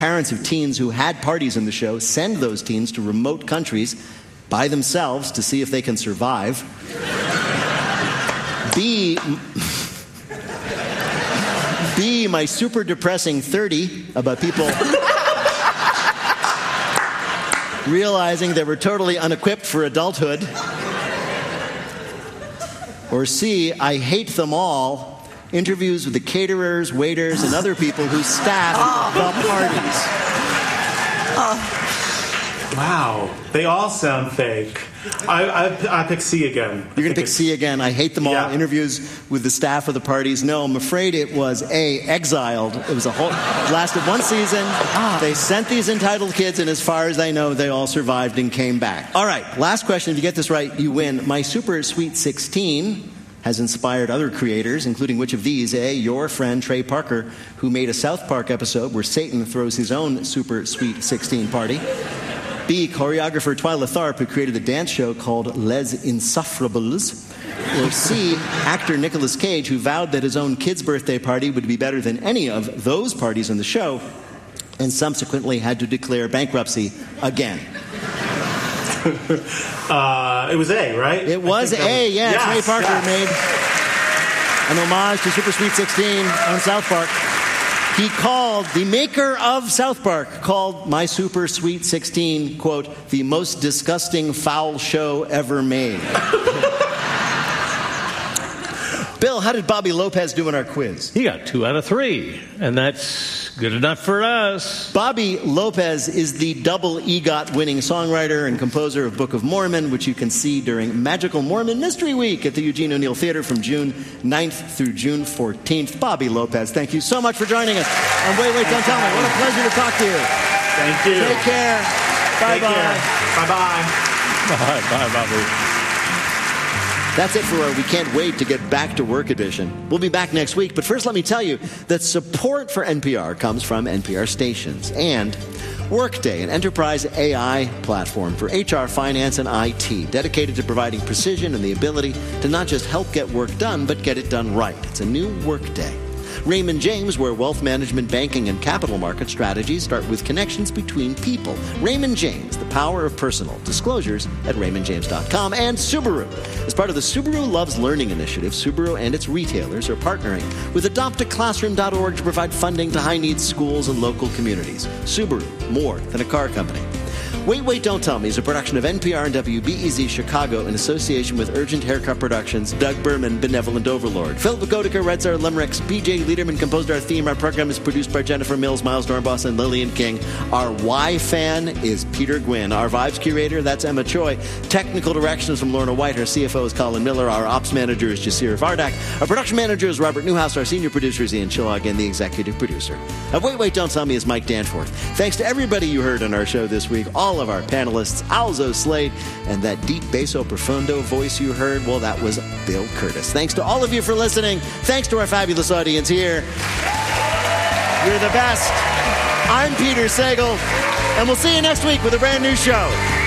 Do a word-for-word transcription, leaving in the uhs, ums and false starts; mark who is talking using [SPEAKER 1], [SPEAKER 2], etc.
[SPEAKER 1] Parents of teens who had parties in the show send those teens to remote countries by themselves to see if they can survive. B, B, my super depressing thirty about people realizing they were totally unequipped for adulthood. Or C, I hate them all. Interviews with the caterers, waiters, and other people who staff oh. the parties.
[SPEAKER 2] Oh. Wow, they all sound fake. I, I, I pick C again.
[SPEAKER 1] You're going to pick C again. I hate them all.
[SPEAKER 2] Yeah.
[SPEAKER 1] Interviews with the staff of the parties. No, I'm afraid it was A, Exiled. It was a whole, it lasted one season. Ah. They sent these entitled kids, and as far as I know, they all survived and came back. All right, last question. If you get this right, you win. My Super Sweet sixteen has inspired other creators, including which of these? A, your friend Trey Parker, who made a South Park episode where Satan throws his own Super Sweet sixteen party. B, choreographer Twyla Tharp, who created a dance show called Les Insufferables. Or C, actor Nicolas Cage, who vowed that his own kid's birthday party would be better than any of those parties in the show, and subsequently had to declare bankruptcy again.
[SPEAKER 2] uh, it was A, right?
[SPEAKER 1] It was A, was, yeah. Yes, Trey Parker yes. made an homage to Super Sweet sixteen on South Park. He called, the maker of South Park, called My Super Sweet sixteen, quote, the most disgusting foul show ever made. Bill, how did Bobby Lopez do in our quiz?
[SPEAKER 3] He got two out of three, and that's good enough for us.
[SPEAKER 1] Bobby Lopez is the double EGOT winning songwriter and composer of Book of Mormon, which you can see during Magical Mormon Mystery Week at the Eugene O'Neill Theater from June ninth through June fourteenth. Bobby Lopez, thank you so much for joining us. And wait, wait, don't tell me. What a pleasure to talk to you.
[SPEAKER 2] Thank you.
[SPEAKER 1] Take care. Bye-bye.
[SPEAKER 2] Bye-bye.
[SPEAKER 3] Bye, bye, Bobby.
[SPEAKER 1] That's it for our We Can't Wait to Get Back to Work edition. We'll be back next week, but first let me tell you that support for N P R comes from N P R stations and Workday, an enterprise A I platform for H R, finance, and I T, dedicated to providing precision and the ability to not just help get work done, but get it done right. It's a new Workday. Raymond James, where wealth management, banking, and capital market strategies start with connections between people. Raymond James, the power of personal. Disclosures at raymond james dot com. And Subaru. As part of the Subaru Loves Learning initiative, Subaru and its retailers are partnering with adopt a classroom dot org to provide funding to high-needs schools and local communities. Subaru, more than a car company. Wait, Wait, Don't Tell Me is a production of N P R and W B E Z Chicago in association with Urgent Haircut Productions, Doug Berman, Benevolent Overlord. Philip Gotica, Red Czar Limericks, B J Liederman composed our theme. Our program is produced by Jennifer Mills, Miles Dornbos, and Lillian King. Our Y fan is Peter Gwynn. Our Vibes curator, that's Emma Choi. Technical directions from Lorna White. Our C F O is Colin Miller. Our ops manager is Jasir Vardak. Our production manager is Robert Newhouse. Our senior producer is Ian Chillag, and the executive producer of Wait, Wait, Don't Tell Me is Mike Danforth. Thanks to everybody you heard on our show this week. All of our panelists, Alzo Slade, and that deep basso profundo voice you heard, well, that was Bill Curtis. Thanks to all of you for listening. Thanks to our fabulous audience here. You're the best. I'm Peter Sagal, and we'll see you next week with a brand new show.